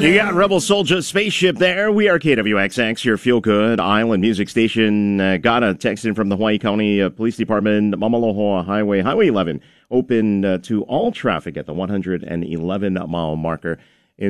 You got Rebel Soldier Spaceship there. We are KWXX, your feel-good island music station. Got a text in from the Hawaii County Police Department. Mamalohoa Highway 11, open to all traffic at the 111-mile marker.